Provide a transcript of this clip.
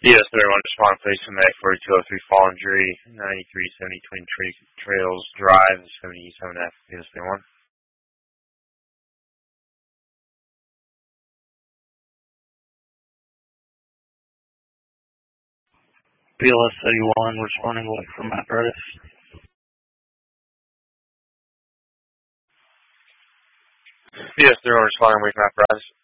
Yes, everyone. Just want to place in that 4203 Fallen Jury, 9370 Twin Trails Drive, 77F, PSP 1. BLS 31 responding away from apparatus. Yes, everyone responding away from apparatus.